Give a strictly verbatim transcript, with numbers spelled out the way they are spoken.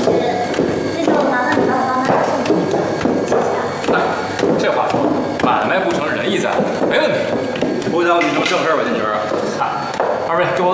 那就麻烦你帮我帮他送出去，谢谢啊。 哎，这话说，买卖不成仁义在，没问题。 不会耽误你什么正事吧，建军？ 嗨，二位，桌。